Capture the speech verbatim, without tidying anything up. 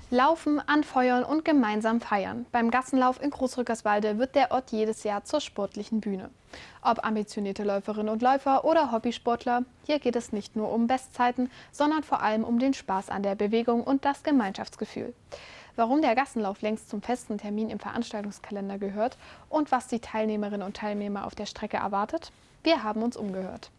Laufen, anfeuern und gemeinsam feiern. Beim Gassenlauf in Großrückerswalde wird der Ort jedes Jahr zur sportlichen Bühne. Ob ambitionierte Läuferinnen und Läufer oder Hobbysportler, hier geht es nicht nur um Bestzeiten, sondern vor allem um den Spaß an der Bewegung und das Gemeinschaftsgefühl. Warum der Gassenlauf längst zum festen Termin im Veranstaltungskalender gehört und was die Teilnehmerinnen und Teilnehmer auf der Strecke erwartet, wir haben uns umgehört.